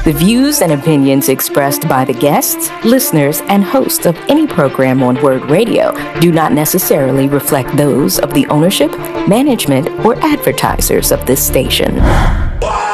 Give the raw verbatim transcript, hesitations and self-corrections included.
The views and opinions expressed by the guests, listeners, and hosts of any program on Word Radio do not necessarily reflect those of the ownership, management, or advertisers of this station.